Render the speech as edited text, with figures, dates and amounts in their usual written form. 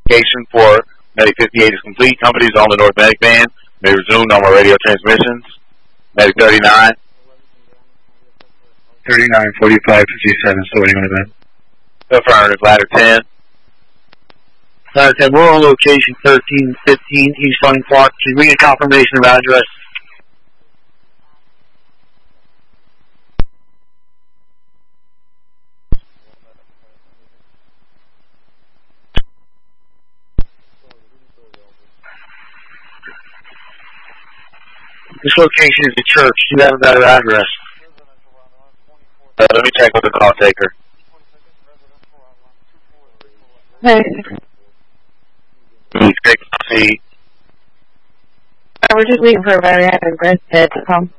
Location for Medic 58 is complete. Companies on the North Medic band may resume normal radio transmissions. Medic 39. 39, 45, 57, still waiting on event. Affirmative, ladder 10. Ladder 10, we're on location 1315 East Lane Park. Can we get confirmation of address? This location is the church. Do you have a better address? Let me check with the call taker. Hey. Please take a seat. We're just waiting for a better address to come.